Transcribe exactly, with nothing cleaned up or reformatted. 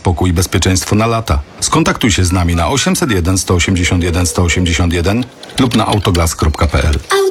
spokój i bezpieczeństwo na lata. Skontaktuj się z nami na osiemset jeden sto osiemdziesiąt jeden sto osiemdziesiąt jeden lub na autoglas kropka p l.